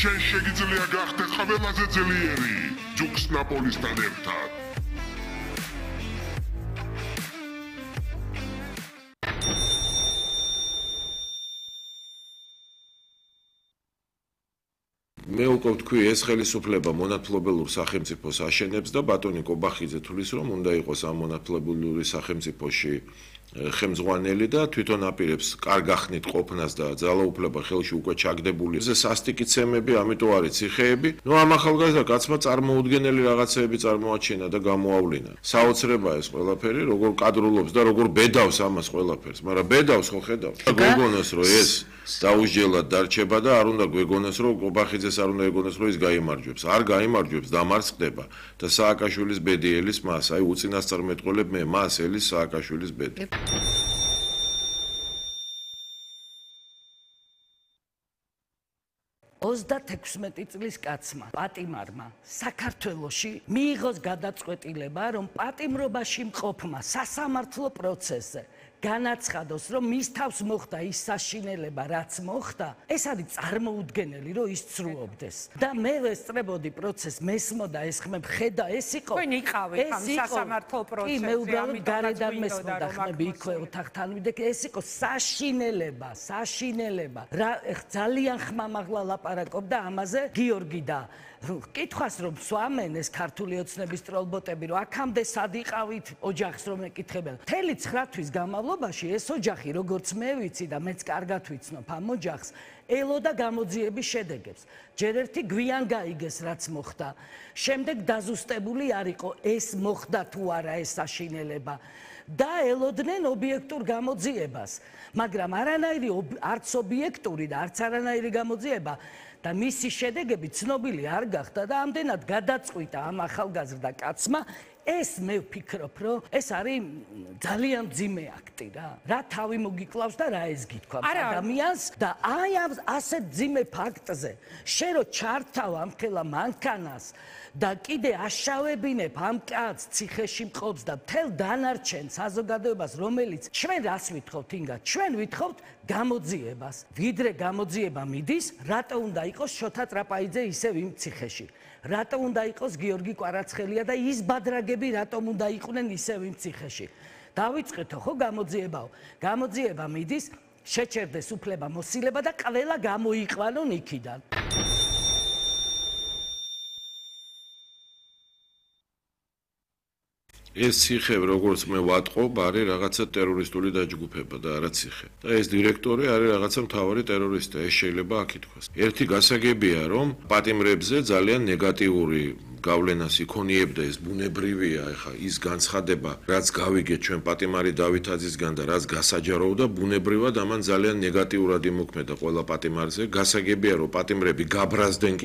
შენ შეგიძლია გახდე ყველაზე ძლიერი ჯუქს ნაპოლისთან ერთად. მე უკვე ვთქვი, ეს ხელისუფლება მონათლობელურ სახელმწიფოს აშენებს და ბატონი კობახიძე თulis რომ უნდა იყოს ამ მონათლობელური სახელმწიფოში ხელმძღვანელი და თვითონ აპირებს კარგ ახნით ყოფნას და ძალაუფლება ხელში უკვე ჩაგდებული. ეს სასტიკი ცემები, ამიტომ არის ციხეები. ამ ახალგაზრდა კაცმა წარმოუდგენელი რაღაცეები წარმოაჩინა და გამოავლინა. საოცრებაა ეს ყველაფერი, როგორ კადრულობს და როგორ ბედავს ამას ყველაფერს, მაგრამ ბედავს ხო ხედავთ? გვეგონოს რომ ეს დაუსჯელად დარჩება და არ უნდა გვეგონოს რომ კობახიძეს არ უნდა ეგონოს რომ ის გაიმარჯვებს. არ გაიმარჯვებს, დამარცხდება და სააკაშვილის ბედი ელის მას, აი უწინასწარ მეტყველებ მე, მას ელის სააკაშვილის ბედი. 36 წლის კაცმა, პატიმარმა, საქართველოში მიიღოს გადაწყვეტილება, რომ პატიმრობაში მყოფმა სასამართლო პროცესზე განაცხადოს, რომ მის თავს მოხდა ის საშინელება, რაც მოხდა, ეს არის წარმოუდგენელი, რომ ის ცრუობდეს. და მე ვესწრებოდი პროცესს, მესმოდა ეს ხმებ, ხედა, ეს იყო. თქვენ იყავით ამ სასამართლო პროცესში. კი, მე უბრალოდ გარედან მესმოდა ხმები იქვე ოთახთან ვიდექ, ეს იყო საშინელება, საშინელება. რა ძალიან ხმამაღლა ლაპარაკობდა ამაზე გიორგი და კითხვას რომ სვამენ ეს ქართული ოცნების ტროლბოტები, რომ აქამდე სად იყავით ოჯახს რომ ეკითხებენ. მთელი 9 თვის განმავლობაში ეს ოჯახი, როგორც მე ვიცი და მეც კარგად ვიცნობ ამ ოჯახს, ელოდა გამოძიების შედეგებს. ჯერ ერთი გვიან გაიგეს რაც მოხდა. შემდეგ დაზუსტებული არ იყო ეს მოხდა თუ არა ეს საშინელება. და ელოდნენ ობიექტურ გამოძიებას, მაგრამ არანაირი არც ობიექტური და არც არანაირი გამოძიება და მისი შედეგები ცნობილი არ გახდა და ამდენად გადაწყვიტა ამ ახალგაზრდა კაცმა. ეს მე ვფიქრობ, რომ ეს არის ძალიან მძიმე აქტი რა. რა თავი მოგიკლავს და რა ეს გითქვა ადამიანს და აი ასე მძიმე ფაქტზე შენ რო ჩართავ ამ ხელა მანქანას და კიდე აშავებინებ ამ კაცს ციხეში მყოფს და მთელ დანარჩენ საზოგადოებას, რომელიც ჩვენ რას ვითხოვთ ინგა? ჩვენ ვითხოვთ გამოძიებას. ვიდრე გამოძიება მიდის, რატო უნდა იყოს შოთა ტრაპაიძე ისევ იმ ციხეში? რატო უნდა იყოს გიორგი კვარაცხელია და ის ბადრაგები რატომ უნდა იყვნენ ისევ იმ ციხეში? დავიწყეთო ხო გამოძიებაო. გამოძიება მიდის, შეჩერდეს უფლება მოსილება და ყველა გამოიყვანონ იქიდან. ეს ციხე, როგორც მე ვატყობ, არის რაღაცა ტერორისტული დაჯგუფება და არა ციხე. და ეს დირექტორი არის რაღაცა მთავარი ტერორისტი, ეს შეიძლება აქ ითქვას. ერთი გასაგებია, რომ პატიმრებზე ძალიან ნეგატიური გავლენას იქონიებდა, ეს ბუნებრივია, ეხა ის განცხადება, რაც გავიგეთ ჩვენ პატიმარი დავითაძისგან და რაც გასაჯაროვდა, ბუნებრივად ამან ძალიან ნეგატიურად იმოქმედა ყველა პატიმარზე. გასაგებია, რომ პატიმრები გაბრაზდნენ